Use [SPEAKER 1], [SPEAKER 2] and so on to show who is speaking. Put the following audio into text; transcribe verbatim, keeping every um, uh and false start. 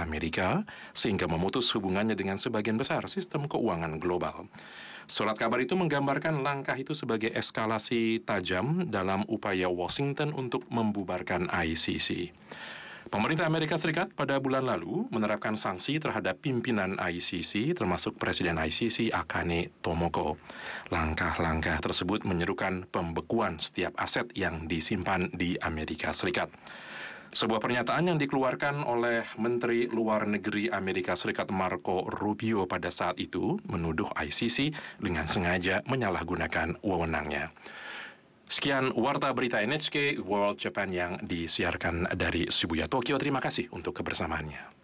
[SPEAKER 1] Amerika sehingga memutus hubungannya dengan sebagian besar sistem keuangan global. Surat kabar itu menggambarkan langkah itu sebagai eskalasi tajam dalam upaya Washington untuk membubarkan I C C. Pemerintah Amerika Serikat pada bulan lalu menerapkan sanksi terhadap pimpinan I C C termasuk Presiden I C C Akane Tomoko. Langkah-langkah tersebut menyerukan pembekuan setiap aset yang disimpan di Amerika Serikat. Sebuah pernyataan yang dikeluarkan oleh Menteri Luar Negeri Amerika Serikat Marco Rubio pada saat itu menuduh I C C dengan sengaja menyalahgunakan wewenangnya. Sekian Warta Berita N H K World Japan yang disiarkan dari Shibuya, Tokyo. Terima kasih untuk kebersamaannya.